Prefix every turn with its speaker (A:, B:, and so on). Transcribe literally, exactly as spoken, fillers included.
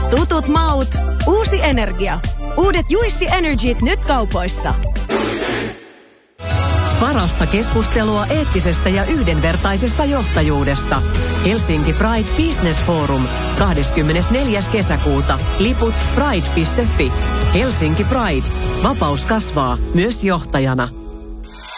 A: Tutut maut, uusi energia. Uudet Juissi Energyt nyt kaupoissa.
B: Parasta keskustelua eettisestä ja yhdenvertaisesta johtajuudesta. Helsinki Pride Business Forum kahdeskymmenesneljäs kesäkuuta. Liput pride piste fi. Helsinki Pride. Vapaus kasvaa myös johtajana.